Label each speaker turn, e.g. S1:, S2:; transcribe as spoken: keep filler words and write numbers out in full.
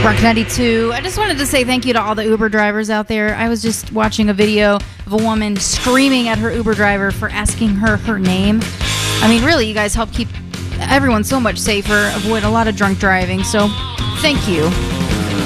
S1: Rock ninety-two. I just wanted to say thank you to all the Uber drivers out there. I was just watching a video of a woman screaming at her Uber driver for asking her her name. I mean, really, you guys help keep everyone so much safer, avoid a lot of drunk driving. So, thank you.